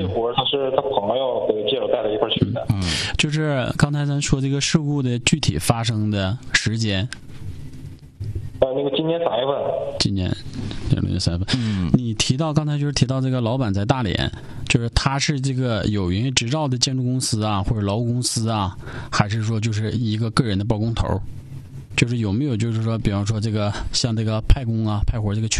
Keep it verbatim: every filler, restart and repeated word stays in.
这活他是他朋友给介绍带到一块去的。 嗯，就是刚才咱说这个事故的具体发生的时间。 呃，那个今年三月份。 今年二零年三月份。嗯，你提到刚才就是提到这个老板在大连，就是他是这个有营业执照的建筑公司啊，或者劳务公司啊，还是说就是一个个人的包工头？就是有没有就是说，比方说这个像这个派工啊、派活这个